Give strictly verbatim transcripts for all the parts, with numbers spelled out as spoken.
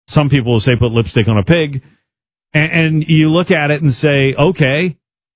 some people will say put lipstick on a pig. And, and you look at it and say, okay,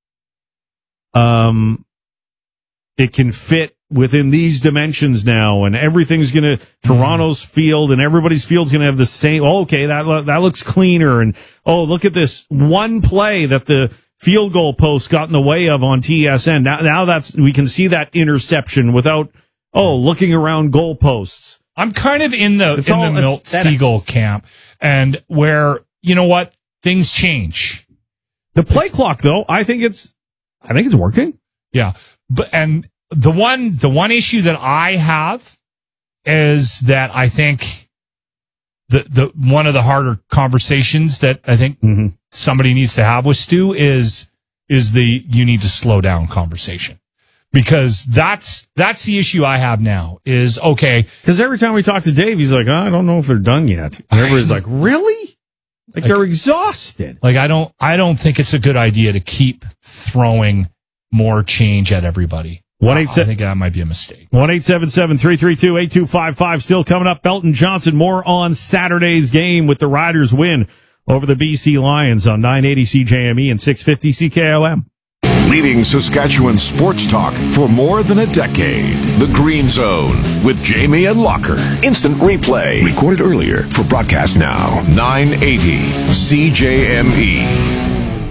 um, it can fit within these dimensions now, and everything's going to, Toronto's field and everybody's field's going to have the same, oh, okay, that, lo- that looks cleaner, and, oh, look at this one play that the field goal post got in the way of on T S N. Now, now that's, we can see that interception without, oh, looking around goal posts. I'm kind of in the, It's in all the Milt aesthetics. Stegall camp, and where, you know what, things change. The play clock, though, I think it's, I think it's working. Yeah. But, and the one, the one issue that I have is that I think the, the, one of the harder conversations that I think mm-hmm. somebody needs to have with Stu is, is the, you need to slow down conversation. Because that's, that's the issue I have now is, okay. Because every time we talk to Dave, he's like, oh, I don't know if they're done yet. And everybody's like, really? Like, like they're exhausted. Like, I don't, I don't think it's a good idea to keep throwing more change at everybody. One eight seven. I think that might be a mistake. One eight seven seven three three two eight two five five. Still coming up. Belton Johnson. More on Saturday's game with the Riders' win over the B C Lions on nine eighty C J M E and six fifty C K O M. Leading Saskatchewan sports talk for more than a decade. The Green Zone with Jamie and Locker. Instant replay. Recorded earlier for broadcast now. nine eighty C J M E.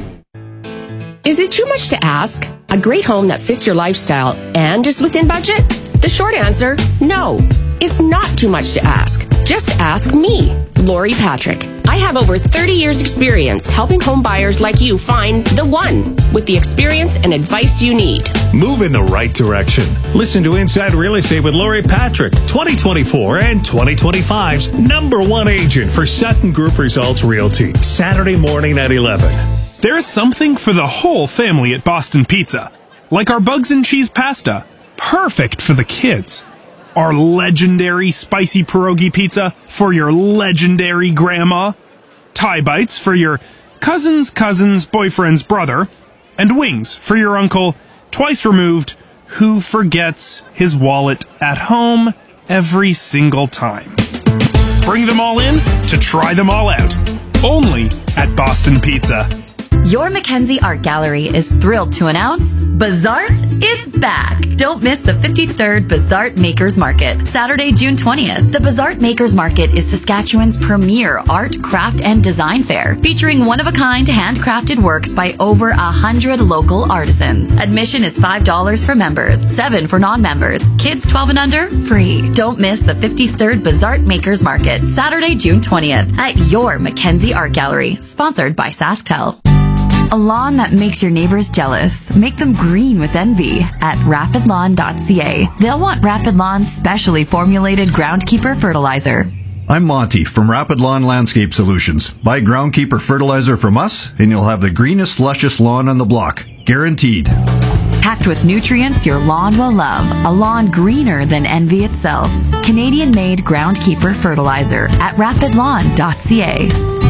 Is it too much to ask? A great home that fits your lifestyle and is within budget? The short answer, no. It's not too much to ask. Just ask me, Lori Patrick. I have over thirty years experience helping home buyers like you find the one with the experience and advice you need. Move in the right direction. Listen to Inside Real Estate with Lori Patrick, twenty twenty-four and twenty twenty-five's number one agent for Sutton Group Results Realty. Saturday morning at eleven. There's something for the whole family at Boston Pizza. Like our bugs and cheese pasta. Perfect for the kids. Our legendary spicy pierogi pizza for your legendary grandma. Thai bites for your cousin's cousin's boyfriend's brother. And wings for your uncle, twice removed, who forgets his wallet at home every single time. Bring them all in to try them all out. Only at Boston Pizza. Your Mackenzie Art Gallery is thrilled to announce Bazart is back. Don't miss the fifty-third Bazart Makers Market, Saturday, June twentieth. The Bazart Makers Market is Saskatchewan's premier art, craft, and design fair, featuring one-of-a-kind handcrafted works by over a hundred local artisans. Admission is five dollars for members, seven dollars for non-members. Kids twelve and under, free. Don't miss the fifty-third Bazart Makers Market, Saturday, June twentieth, at your Mackenzie Art Gallery, sponsored by SaskTel. A lawn that makes your neighbors jealous. Make them green with envy at rapid lawn dot c a. They'll want Rapid Lawn's specially formulated Groundkeeper fertilizer. I'm Monty from Rapid Lawn Landscape Solutions. Buy Groundkeeper fertilizer from us, and you'll have the greenest, luscious lawn on the block. Guaranteed. Packed with nutrients your lawn will love. A lawn greener than envy itself. Canadian-made Groundkeeper fertilizer at rapid lawn dot c a.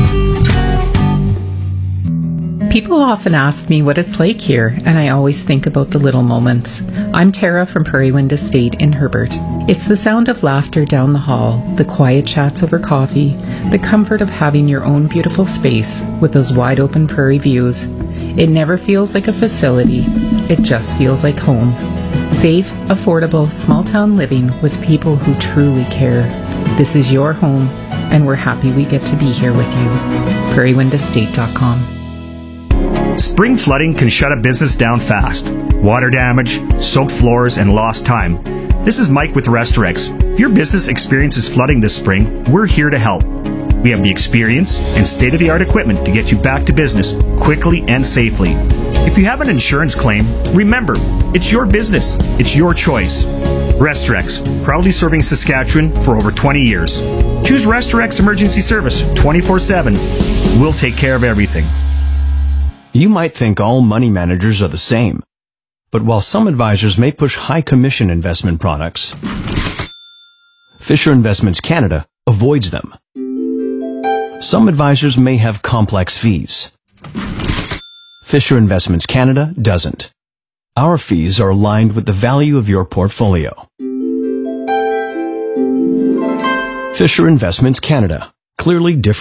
People often ask me what it's like here, and I always think about the little moments. I'm Tara from Prairie Wind Estate in Herbert. It's the sound of laughter down the hall, the quiet chats over coffee, the comfort of having your own beautiful space with those wide open prairie views. It never feels like a facility, it just feels like home. Safe, affordable, small town living with people who truly care. This is your home, and we're happy we get to be here with you. prairie wind estate dot com. Spring flooding can shut a business down fast. Water damage, soaked floors, and lost time. This is Mike with Restorex. If your business experiences flooding this spring, we're here to help. We have the experience and state-of-the-art equipment to get you back to business quickly and safely. If you have an insurance claim, remember, it's your business. It's your choice. Restorex, proudly serving Saskatchewan for over twenty years. Choose Restorex Emergency Service twenty-four seven. We'll take care of everything. You might think all money managers are the same. But while some advisors may push high commission investment products, Fisher Investments Canada avoids them. Some advisors may have complex fees. Fisher Investments Canada doesn't. Our fees are aligned with the value of your portfolio. Fisher Investments Canada, clearly different.